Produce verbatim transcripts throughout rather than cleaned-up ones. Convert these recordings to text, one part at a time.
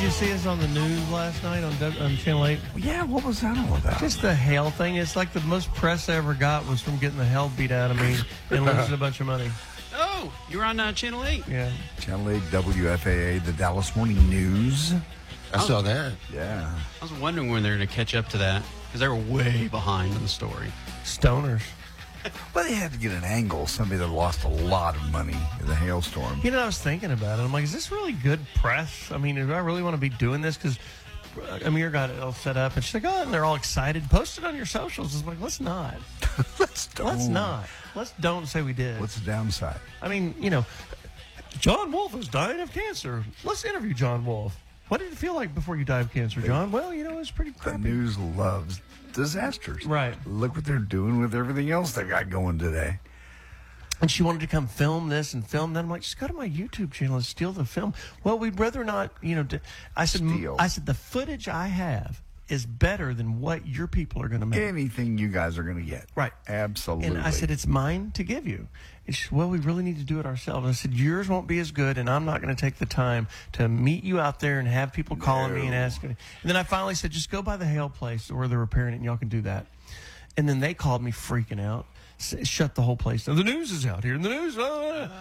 you see us on the news last night on, on Channel eight? Yeah, what was that all about? Just the hail thing. It's like the most press I ever got was from getting the hell beat out of me and losing a bunch of money. Oh, you were on uh, Channel eight. Yeah. Channel eight, W F A A, the Dallas Morning News. I saw that. Yeah. I was wondering when they were going to catch up to that because they were way behind on the story. Stoners. Well, they had to get an angle. Somebody that lost a lot of money in the hailstorm. You know, I was thinking about it. I'm like, is this really good press? I mean, do I really want to be doing this? Because Amir got it all set up, and she's like, oh, and they're all excited. Post it on your socials. It's like, let's not. Let's don't. Let's not. Let's don't say we did. What's the downside? I mean, you know, John Wolfe is dying of cancer. Let's interview John Wolfe. What did it feel like before you died of cancer, John? Well, you know, it was pretty The crappy. news loves disasters. Right. Look what they're doing with everything else they got going today. And she wanted to come film this and film that. I'm like, just go to my YouTube channel and steal the film. Well, we'd rather not, you know. d- I said, Steal. I said, the footage I have is better than what your people are going to make. Anything you guys are going to get. Right. Absolutely. And I said, it's mine to give you. And she said, well, we really need to do it ourselves. I said, yours won't be as good, and I'm not going to take the time to meet you out there and have people calling me and asking. And then I finally said, just go by the hail place where they're repairing it, and y'all can do that. And then they called me freaking out. S- Shut the whole place down. The news is out here. And the news. Uh,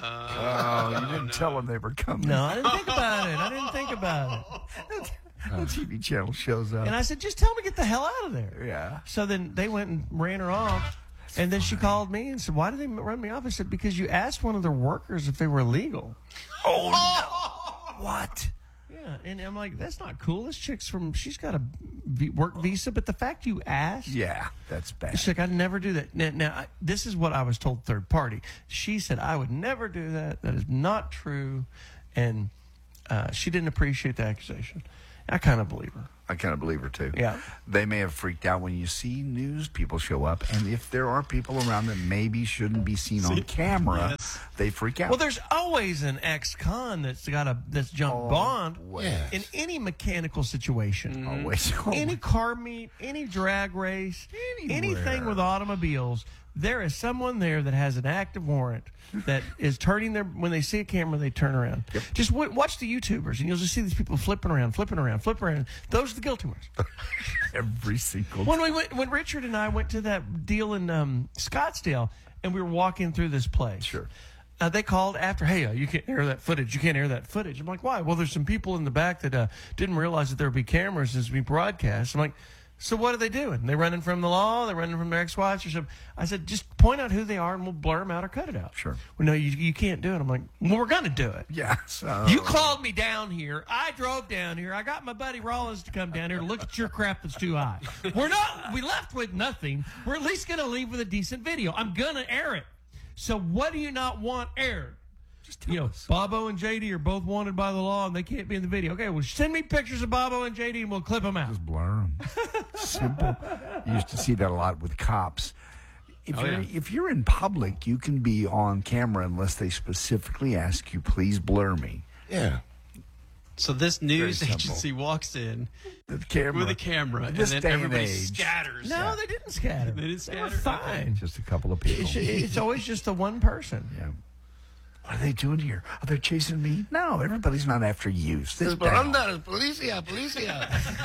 oh, you didn't tell them they were coming. no, I didn't think about it. I didn't think about it. The T V channel shows up. And I said, just tell them to get the hell out of there. Yeah. So then they went and ran her off. And then she called me and said, why did they run me off? I said, because you asked one of their workers if they were illegal. Oh, no. What? Yeah. And I'm like, that's not cool. This chick's from, she's got a v- work visa. But the fact you asked. Yeah, that's bad. She's like, I'd never do that. Now, now I, this is what I was told third party. She said, I would never do that. That is not true. And uh, she didn't appreciate the accusation. I kind of believe her. I kind of believe her, too. Yeah. They may have freaked out when you see news people show up, and if there are people around that maybe shouldn't be seen on camera, Yes. they freak out. Well, there's always an ex-con that's got a that's jumped Oh, bond yeah. in any mechanical situation. Always. Any car meet, any drag race, Anywhere. anything with automobiles, there is someone there that has an active warrant that is turning their, when they see a camera, they turn around. Yep. Just w- watch the YouTubers, and you'll just see these people flipping around, flipping around, flipping around. Those are the guilty ones. Every single When we went, when Richard and I went to that deal in um, Scottsdale, and we were walking through this place. Sure. Uh, they called after, hey, uh, you can't air that footage. You can't air that footage. I'm like, why? Well, there's some people in the back that uh, didn't realize that there would be cameras as we broadcast. I'm like, so what are they doing? They running from the law? They're running from their ex-wives or something? I said, just point out who they are, and we'll blur them out or cut it out. Sure. Well, no, you, you can't do it. I'm like, well, we're going to do it. Yeah. So. You called me down here. I drove down here. I got my buddy Rollins to come down here to look at your crap that's too high. We're not, we left with nothing. We're at least going to leave with a decent video. I'm going to air it. So what do you not want aired? Just tell You know, us. Bobo and J D are both wanted by the law and they can't be in the video. Okay, well, send me pictures of Bobo and J D and we'll clip them out. Just blur them. Simple. You used to see that a lot with cops. If, Oh, you're, yeah. if you're in public, you can be on camera unless they specifically ask you, please blur me. Yeah. So this news simple. agency walks in The camera. with a camera, and This then day and everybody age. scatters. No, they didn't scatter. They didn't They were scatter? fine. Just a couple of people. It's, it's always just the one person. Yeah. What are they doing here? Are they chasing me? No, everybody's not after you. Sit But I'm down. not a policia, policia.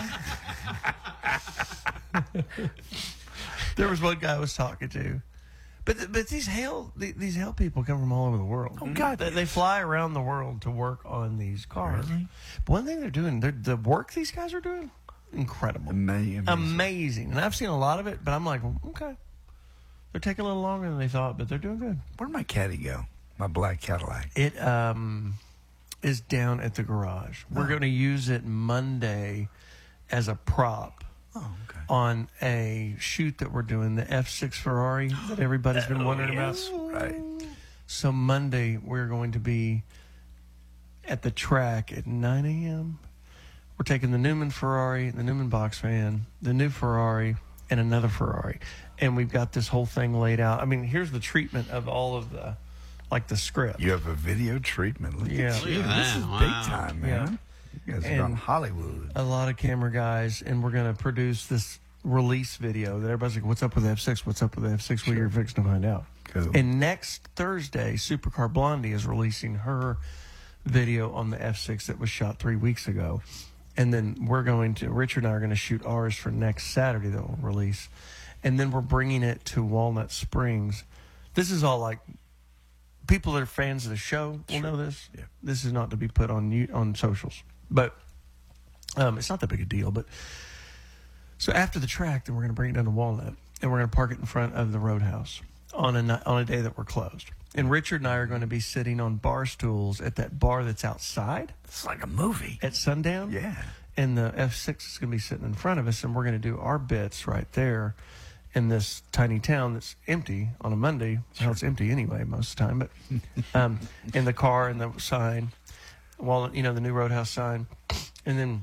There was one guy I was talking to. But but these hail these hail people come from all over the world. Oh, God, They, they fly around the world to work on these cars. Really? But one thing they're doing, they're, the work these guys are doing, incredible, Ama- amazing. amazing. And I've seen a lot of it, but I'm like, well, okay, they're taking a little longer than they thought, but they're doing good. Where'd my caddy go? My black Cadillac. It um is down at the garage. We're Oh. going to use it Monday as a prop. Oh, okay. On a shoot that we're doing, the F six Ferrari that everybody's been wondering yes, about. right. So Monday we're going to be at the track at nine a.m. We're taking the Newman Ferrari, the Newman box van, the new Ferrari, and another Ferrari. And we've got this whole thing laid out. I mean, here's the treatment of all of the, like the script. You have a video treatment. Look Yeah. at you. Look at This that. is Wow. big time, man. Yeah. You guys are And- on Hollywood. A lot of camera guys, and we're going to produce this release video that everybody's like, what's up with the F six? What's up with the F six? Well, you're fixing to find out. Cool. And next Thursday, Supercar Blondie is releasing her video on the F six that was shot three weeks ago. and then we're going to Richard and I are going to shoot ours for next Saturday that will release, and then we're bringing it to Walnut Springs. This is all like people that are fans of the show will know this. Yeah. This is not to be put on you on socials, but um, it's not that big a deal. But so after the track, then we're going to bring it down to Walnut, and we're going to park it in front of the Roadhouse on a ni- on a day that we're closed. And Richard and I are going to be sitting on bar stools at that bar that's outside It's like a movie. at sundown. Yeah. And the F six is going to be sitting in front of us, and we're going to do our bits right there in this tiny town that's empty on a Monday. Well, it's empty anyway most of the time, but um, in the car and the sign, well, you know, the new Roadhouse sign. And then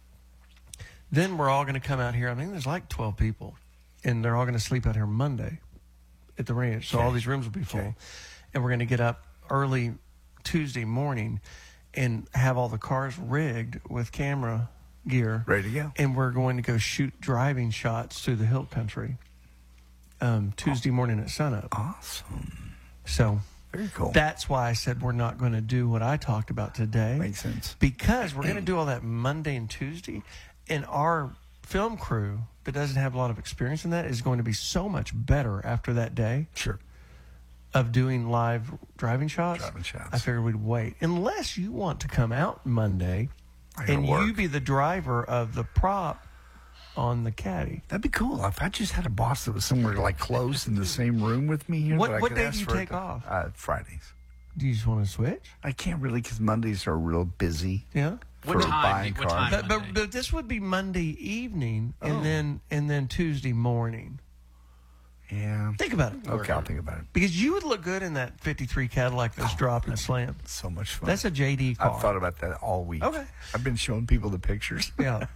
then we're all going to come out here. I mean, there's like twelve people, and they're all going to sleep out here Monday at the ranch. So all these rooms will be full. Okay. And we're going to get up early Tuesday morning and have all the cars rigged with camera gear. Ready to go. And we're going to go shoot driving shots through the hill country um, Tuesday morning at sunup. Awesome. So Very cool. that's why I said we're not going to do what I talked about today. Makes sense. Because we're going to do all that Monday and Tuesday. And our film crew that doesn't have a lot of experience in that is going to be so much better after that day Sure. of doing live driving shots. Driving shots. I figured we'd wait. Unless you want to come out Monday I gotta and you work. be the driver of the prop on the caddy. That'd be cool. If I just had a boss that was somewhere like close in the same room with me here. What- that I what could day ask do you for a- take off? Uh, Fridays. Do you just want to switch? I can't really because Mondays are real busy. Yeah. What for time? buying What cars. time? But, but Monday. but this would be Monday evening and Oh. then and then Tuesday morning. Yeah. Think about it. Okay, I'll think about it. Because you would look good in that fifty-three Cadillac that's dropped and slammed. So much fun. That's a J D car. I've thought about that all week. Okay. I've been showing people the pictures. Yeah.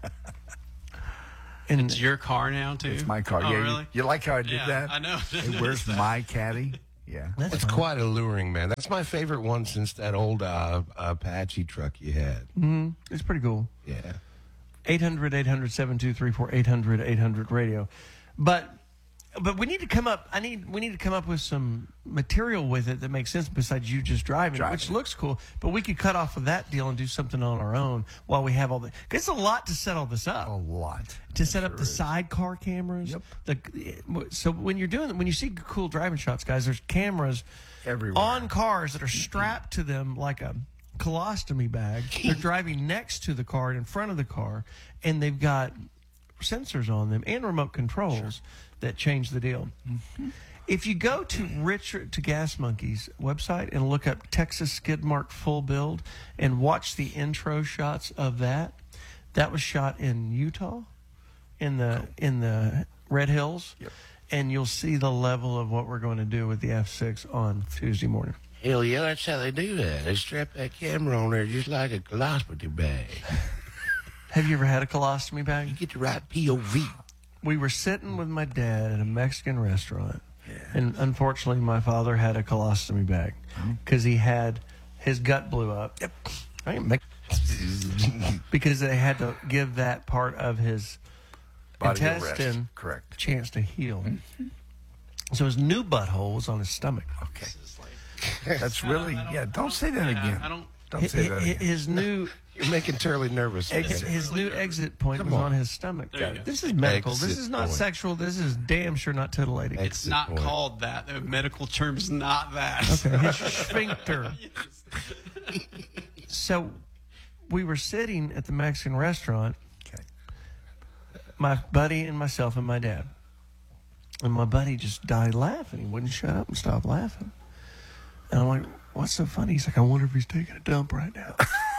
And It's your car now too. It's my car. Oh, yeah, you- really? You, like how I did Yeah, that? I know. Hey, where's my caddy? Yeah. that's It's fine. quite alluring, man. That's my favorite one since that old uh, Apache truck you had. Mhm. It's pretty cool. Yeah. eight hundred, eight hundred, seven two three four, eight hundred, eight hundred radio. But but we need to come up I need we need to come up with some material with it that makes sense besides you just driving, Driving. which looks cool, but we could cut off of that deal and do something on our own while we have all the cuz it's a lot to set all this up. A lot. To set up sure the is. sidecar cameras. Yep. The, so when you're doing when you see cool driving shots, guys, there's cameras Everywhere. on cars that are strapped to them like a colostomy bag. They're driving next to the car and in front of the car, and they've got sensors on them and remote controls that change the deal. Mm-hmm. If you go to Richard to Gas Monkey's website and look up Texas Skid Mark full build and watch the intro shots of that, that was shot in Utah, in the in the Red Hills, Yep. and you'll see the level of what we're going to do with the F six on Tuesday morning. Hell yeah, that's how they do that. They strap that camera on there just like a colostomy bag. Have you ever had a colostomy bag? You get the right P O V. We were sitting with my dad at a Mexican restaurant, and unfortunately, my father had a colostomy bag because he had his gut blew up. Yep, I ain't Mex- because they had to give that part of his Body arrest. intestine Correct. a chance to heal. So his new butthole was on his stomach. Okay. That's really, I don't- yeah, don't say that yeah, again. I don't. Don't say that His, again. his new You're making Turley nervous. His, his new exit point was on. on his stomach. There you go. This is medical. Exit this is not point. sexual. This is damn sure not titillating. Exit It's not point. called that. The medical term's not that. Okay, his sphincter. So we were sitting at the Mexican restaurant, Okay. my buddy and myself and my dad. And my buddy just died laughing. He wouldn't shut up and stop laughing. And I'm like, what's so funny? He's like, I wonder if he's taking a dump right now.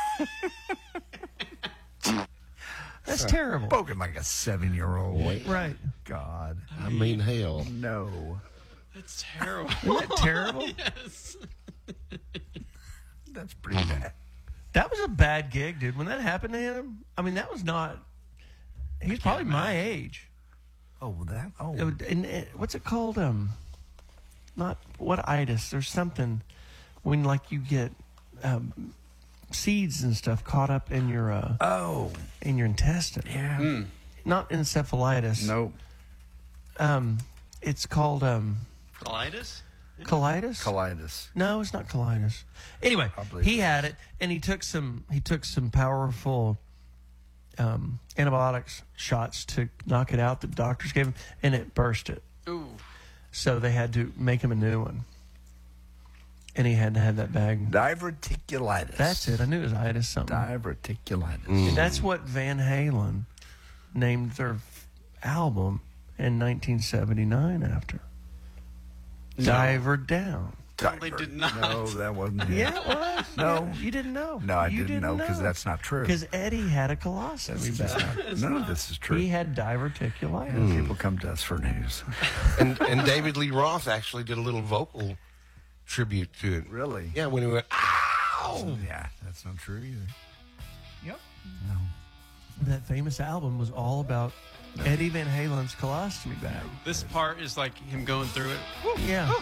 That's terrible. Spoken like a seven-year-old. Right. God. I mean, hell. No. That's terrible. Isn't that terrible? Yes. That's pretty bad. That was a bad gig, dude. When that happened to him, I mean, that was not. He's probably my age. Oh, that? Oh. It would- and, uh, what's it called? Um, not what itis. There's something when like you get um, seeds and stuff caught up in your uh, Oh. in your intestine. Yeah. Not encephalitis. Nope. Um, it's called um, Colitis? colitis. Colitis. No, it's not colitis. Anyway, I believe he had it, and he took some. He took some powerful um, antibiotics shots to knock it out that the doctors gave him, and it burst it. Ooh. So they had to make him a new one. And he had to have that bag. Diverticulitis. That's it. I knew it was itis something. Diverticulitis. And that's what Van Halen named their f- album in nineteen seventy-nine after. No. Diver Down. No, they did not. No, that wasn't it. Yeah, it was. No. Yeah, you didn't know. No, I You didn't know because that's not true. Because Eddie had a colostomy bag. None of this is true. He had diverticulitis. People come to us for news. And, and David Lee Roth actually did a little vocal tribute to it. Really? Yeah, when he went, ow! Yeah, that's not true either. Yep. No. That famous album was all about Eddie Van Halen's colostomy bag. This part is like him going through it. Yeah.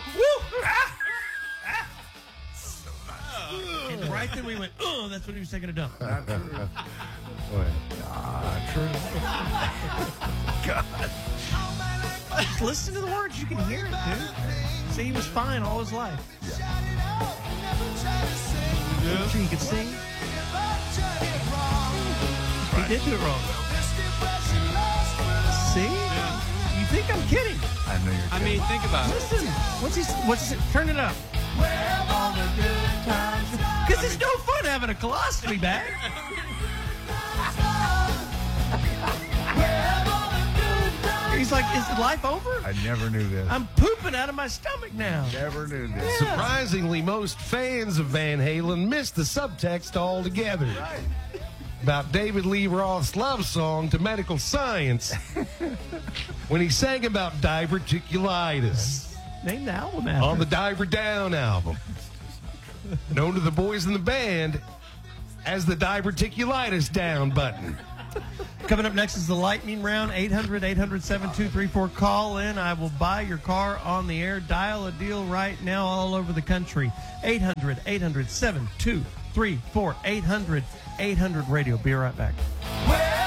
And right then we went, oh, that's when he was taking a dump. Not true. Not true. Just listen to the words. You can hear it, dude. See, he was fine all his life. Yeah. Sure, he could sing. He did do it wrong. See? You think I'm kidding? I know you're I kidding. mean, think about it. Listen. What's he? What's it? Turn it up. Because it's no fun having a colostomy bag. He's like, is life over? I never knew this. I'm pooping out of my stomach now. never knew this. Surprisingly, most fans of Van Halen missed the subtext altogether. About David Lee Roth's love song to medical science when he sang about diverticulitis Name the album after. on the Diver Down album, known to the boys in the band as the diverticulitis down button. Coming up next is the lightning round. eight hundred, eight hundred, seven two three four. Call in. I will buy your car on the air. Dial a deal right now all over the country. eight hundred, eight hundred, seven two three four. eight hundred, eight hundred radio. Be right back.